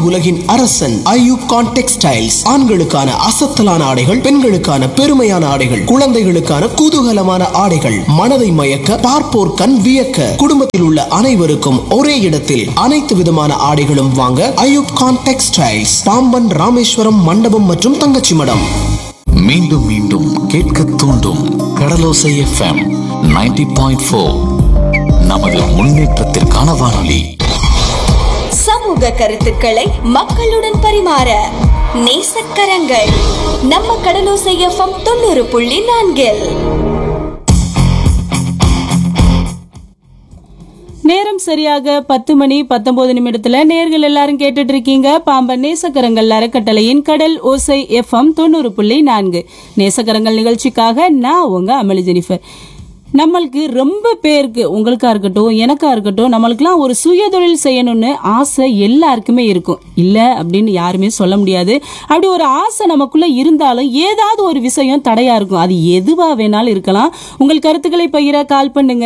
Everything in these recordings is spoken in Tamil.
உலகின் அரசன் ஐயூப் கான் டெக்ஸ்டைல்ஸ். ஆண்களுக்கான அசத்தலான ஆடைகள், பெண்களுக்கான பெருமையான ஆடைகள், குழந்தைகளுக்கான குதூகலமான ஆடைகள், மனதை மயக்க பார்ப்போர் கண் வியக்க, குடும்பத்தில் உள்ள அனைவருக்கும் ஒரே இடத்தில் அனைத்து விதமான ஆடைகளும் வாங்க ஐயூப் கான் டெக்ஸ்டைல்ஸ், பாம்பன் ராமேஸ்வரம் மண்டபம் மற்றும் தங்கச்சி மடம். மீண்டும் மீண்டும் கேட்க தூண்டும் கடலோசை FM 90.4. நமது முன்னேற்றத்திற்கான வானொலி. சமூக கருத்துக்களை மக்களுடன் பரிமாற நேசக்கரங்கள். நம்ம கடலோசை FM 90.4. நேரம் சரியாக 10 மணி 19 நிமிடத்துல நேர்கள் எல்லாரும் கேட்டுட்டு இருக்கீங்க பாம்பன் நேசக்கரங்கள் அறக்கட்டளையின் கடல் ஓசை FM 90.4 நேசக்கரங்கள் நிகழ்ச்சிக்காக நான் உங்க அமளி ஜெனிஃபர். நம்மளுக்கு ரொம்ப பேருக்கு, உங்களுக்கா இருக்கட்டும் எனக்கா இருக்கட்டும், நம்மளுக்குலாம் ஒரு சுய தொழில் செய்யணும்னு ஆசை எல்லாருக்குமே இருக்கும். இல்ல அப்படின்னு யாருமே சொல்ல முடியாது. அப்படி ஒரு ஆசை நமக்குள்ள இருந்தாலும் ஏதாவது ஒரு விஷயம் தடையா இருக்கும். அது எதுவா வேணாலும் இருக்கலாம். உங்கள் கருத்துக்களை பகிர கால் பண்ணுங்க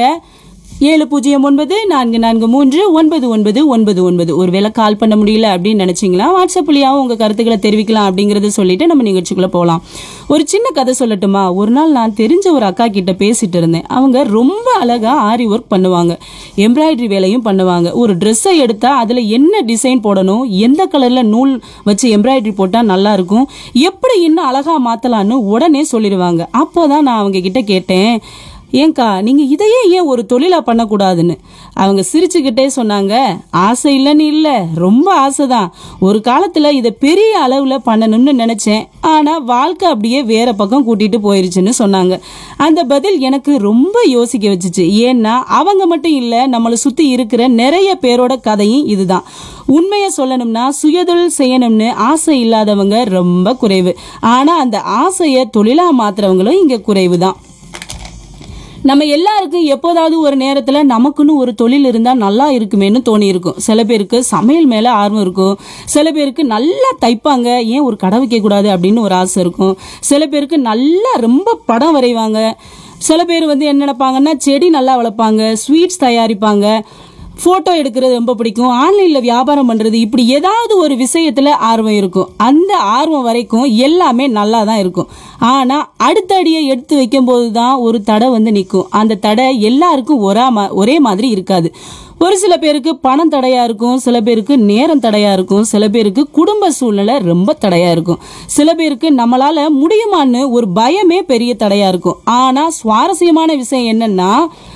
7004439999. ஒருவேளை கால் பண்ண முடியல அப்படின்னு நினைச்சீங்களா, வாட்ஸ்அப் வழியாவும் உங்க கருத்துக்களை தெரிவிக்கலாம் அப்படிங்கறத சொல்லிட்டு நம்ம நிகழ்ச்சிக்குள்ள போகலாம். ஒரு சின்ன கதை சொல்லட்டுமா? ஒரு நாள் நான் தெரிஞ்ச ஒரு அக்கா கிட்ட பேசிட்டு இருந்தேன். அவங்க ரொம்ப அழகா ஆரி ஒர்க் பண்ணுவாங்க, எம்ப்ராய்டரி வேலையும் பண்ணுவாங்க. ஒரு ட்ரெஸ்ஸை எடுத்தா அதுல என்ன டிசைன் போடணும், எந்த கலர்ல நூல் வச்சு எம்ப்ராய்டரி போட்டா நல்லா இருக்கும், எப்படி இன்னும் அழகா மாத்தலான்னு உடனே சொல்லிடுவாங்க. அப்போதான் நான் அவங்க கிட்ட கேட்டேன், ஏங்கா நீங்க இதையே ஏன் ஒரு தொழிலா பண்ணக்கூடாதுன்னு. அவங்க சிரிச்சுக்கிட்டே சொன்னாங்க, ஆசை இல்லைன்னு இல்ல, ரொம்ப ஆசைதான். ஒரு காலத்துல இதை பெரிய அளவுல பண்ணணும்னு நினைச்சேன், ஆனா வாழ்க்கை அப்படியே வேற பக்கம் கூட்டிட்டு போயிருச்சுன்னு சொன்னாங்க. அந்த பதில் எனக்கு ரொம்ப யோசிக்க வச்சுச்சு. ஏன்னா அவங்க மட்டும் இல்ல, நம்மளை சுத்தி இருக்கிற நிறைய பேரோட கதையும் இதுதான். உண்மையை சொல்லணும்னா சுயதொழில் செய்யணும்னு ஆசை இல்லாதவங்க ரொம்ப குறைவு. ஆனா அந்த ஆசையை தொழிலா மாத்துறவங்களும் இங்க குறைவு தான். நம்ம எல்லாருக்கும் எப்போதாவது ஒரு நேரத்துல நமக்குன்னு ஒரு தொழில் இருந்தா நல்லா இருக்குமேன்னு தோணி இருக்கும். சில பேருக்கு சமையல் மேல ஆர்வம் இருக்கும், சில பேருக்கு நல்லா தைப்பாங்க, ஏன் ஒரு கடை வைக்க கூடாது அப்படின்னு ஒரு ஆசை இருக்கும். சில பேருக்கு நல்லா ரொம்ப படம் வரைவாங்க. சில பேர் என்ன நினைப்பாங்கன்னா செடி நல்லா வளர்ப்பாங்க, ஸ்வீட்ஸ் தயாரிப்பாங்க, போட்டோ எடுக்கிறது ரொம்ப பிடிக்கும், ஆன்லைன்ல வியாபாரம் பண்றது, இப்படி ஏதாவது ஒரு விஷயத்துல ஆர்வம் இருக்கும். அந்த ஆர்வம் வரைக்கும் எல்லாமே நல்லா தான் இருக்கும். ஆனா அடுத்த அடியை எடுத்து வைக்கும் போதுதான் ஒரு தடை நிற்கும். அந்த தடை எல்லாருக்கும் ஒரே மாதிரி இருக்காது. ஒரு சில பேருக்கு பணம் தடையா இருக்கும், சில பேருக்கு நேரம் தடையா இருக்கும், சில பேருக்கு குடும்ப சூழ்நிலை ரொம்ப தடையா இருக்கும், சில பேருக்கு நம்மளால முடியுமான்னு ஒரு பயமே பெரிய தடையா இருக்கும். ஆனா சுவாரஸ்யமான விஷயம் என்னன்னா,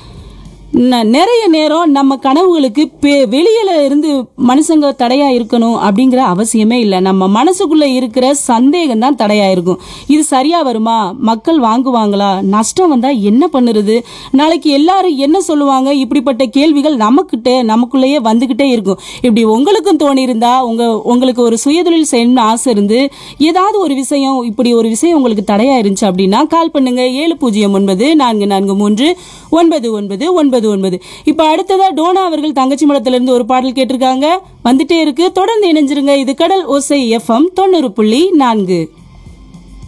நிறைய நேரம் நம்ம கனவுகளுக்கு வெளியில இருந்து மனுஷங்க தடையா இருக்கணும் அப்படிங்கிற அவசியமே இல்லை. நம்ம மனசுக்குள்ள இருக்கிற சந்தேகம் தான் தடையா இருக்கும். இது சரியா வருமா, மக்கள் வாங்குவாங்களா, நஷ்டம் வந்தா என்ன பண்ணுறது, நாளைக்கு எல்லாரும் என்ன சொல்லுவாங்க, இப்படிப்பட்ட கேள்விகள் நமக்குள்ளேயே வந்துகிட்டே இருக்கும். இப்படி உங்களுக்கும் தோணி இருந்தா, உங்களுக்கு ஒரு சுயதொழில் செய்யணும்னு ஆசை இருந்து ஏதாவது ஒரு விஷயம், இப்படி ஒரு விஷயம் உங்களுக்கு தடையா இருந்துச்சு அப்படின்னா கால் பண்ணுங்க 7004439999. இப்ப அடுத்ததா டோனா அவர்கள் தங்கச்சி மடத்துல இருந்து ஒரு பாடல் கேட்டிருக்காங்க, வந்துட்டே இருக்கு. தொடர்ந்து இணைஞ்சிருங்க. இது கடல் ஓசை FM 90.4.